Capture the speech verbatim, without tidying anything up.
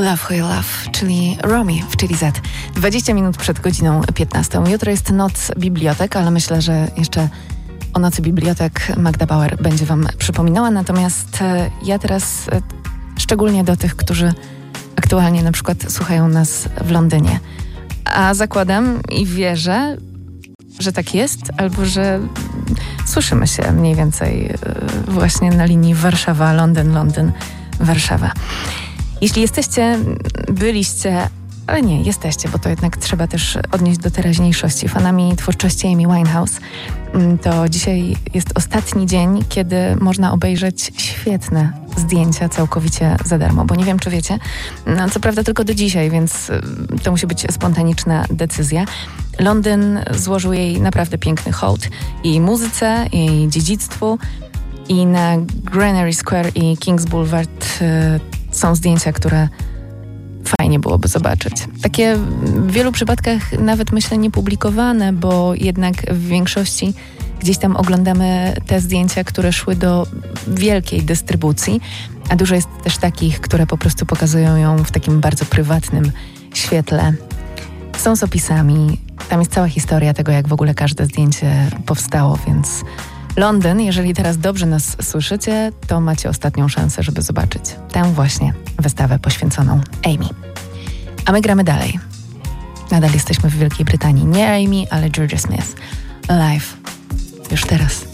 Love Who You Love, czyli Romy w Chili Z. dwadzieścia minut przed godziną piętnastą. Jutro jest Noc Bibliotek, ale myślę, że jeszcze o Nocy Bibliotek Magda Bauer będzie wam przypominała. Natomiast ja teraz szczególnie do tych, którzy aktualnie na przykład słuchają nas w Londynie. A zakładam i wierzę, że tak jest, albo że słyszymy się mniej więcej właśnie na linii Warszawa, Londyn, Londyn, Warszawa. Jeśli jesteście, byliście, ale nie, jesteście, bo to jednak trzeba też odnieść do teraźniejszości, fanami twórczości Amy Winehouse, to dzisiaj jest ostatni dzień, kiedy można obejrzeć świetne zdjęcia całkowicie za darmo, bo nie wiem, czy wiecie, no, co prawda tylko do dzisiaj, więc to musi być spontaniczna decyzja. Londyn złożył jej naprawdę piękny hołd i muzyce, i jej dziedzictwu, i na Granary Square i Kings Boulevard y, są zdjęcia, które fajnie byłoby zobaczyć. Takie w wielu przypadkach nawet myślę niepublikowane, bo jednak w większości gdzieś tam oglądamy te zdjęcia, które szły do wielkiej dystrybucji, a dużo jest też takich, które po prostu pokazują ją w takim bardzo prywatnym świetle. Są z opisami, tam jest cała historia tego, jak w ogóle każde zdjęcie powstało, więc Londyn, jeżeli teraz dobrze nas słyszycie, to macie ostatnią szansę, żeby zobaczyć tę właśnie wystawę poświęconą Amy. A my gramy dalej. Nadal jesteśmy w Wielkiej Brytanii. Nie Amy, ale Georgia Smith. Live. Już teraz.